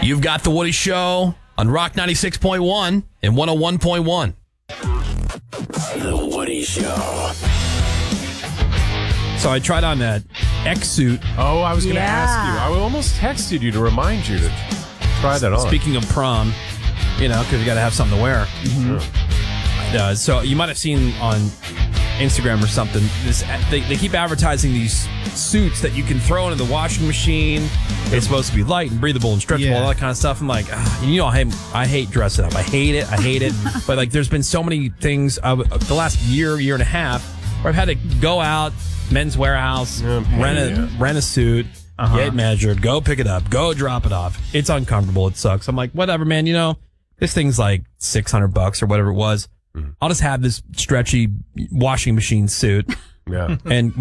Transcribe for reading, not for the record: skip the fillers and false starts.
You've got The Woody Show on Rock 96.1 and 101.1. The Woody Show. So I tried on that X suit. Oh, I was going to ask you. I almost texted you to remind you to try that on. Speaking of prom, because you got to have something to wear. Mm-hmm. So you might have seen on Instagram or something, they keep advertising these suits that you can throw into the washing machine. It's supposed to be light and breathable and stretchable, all that kind of stuff. I'm like, I hate dressing up. I hate it. But there's been so many things the last year and a half where I've had to go out, Men's Warehouse, rent a suit, get measured, go pick it up, go drop it off. It's uncomfortable. It sucks. I'm like, whatever, man. This thing's like $600 or whatever it was. I'll just have this stretchy washing machine suit. Yeah. And